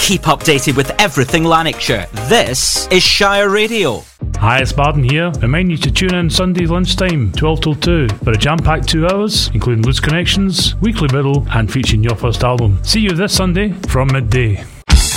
keep updated with everything Lanarkshire. This is Shire Radio. Hi, it's Barden here. Remind you to tune in Sunday lunchtime, 12 till 2, for a jam-packed 2 hours, including Loose Connections, Weekly Riddle, and featuring your first album. See you this Sunday from midday.